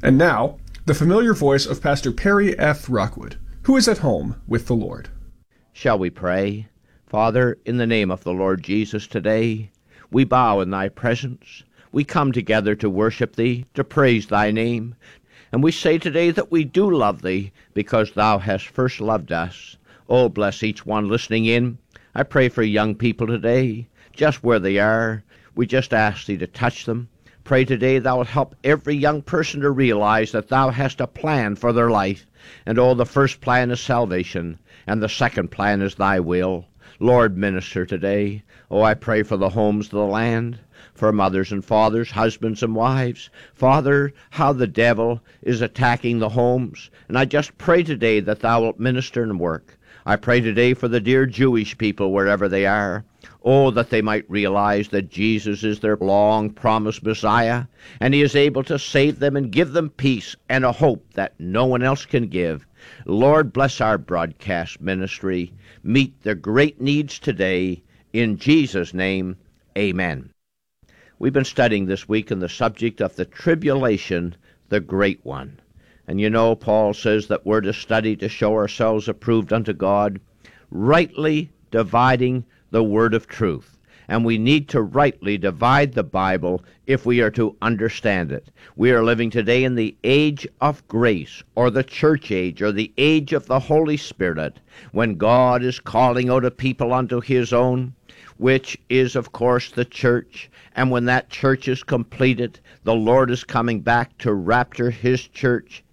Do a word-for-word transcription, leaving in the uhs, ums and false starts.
And now, the familiar voice of Pastor Perry F. Rockwood, who is at home with the Lord. Shall we pray? Father, in the name of the Lord Jesus today, we bow in thy presence. We come together to worship thee, to praise thy name. And we say today that we do love thee because thou hast first loved us. Oh, bless each one listening in. I pray for young people today, just where they are. We just ask thee to touch them. Pray today thou wilt help every young person to realize that thou hast a plan for their life. And oh, the first plan is salvation, and the second plan is thy will. Lord, minister today. Oh, I pray for the homes of the land, for mothers and fathers, husbands and wives. Father, how the devil is attacking the homes. And I just pray today that thou wilt minister and work. I pray today for the dear Jewish people wherever they are. Oh, that they might realize that Jesus is their long-promised Messiah, and he is able to save them and give them peace and a hope that no one else can give. Lord, bless our broadcast ministry. Meet their great needs today. In Jesus' name, amen. We've been studying this week on the subject of the tribulation, the great one. And you know, Paul says that we're to study to show ourselves approved unto God, rightly dividing the word of truth. And we need to rightly divide the Bible if we are to understand it. We are living today in the age of grace, or the church age, or the age of the Holy Spirit, when God is calling out a people unto his own, which is, of course, the church. And when that church is completed, the Lord is coming back to rapture his church.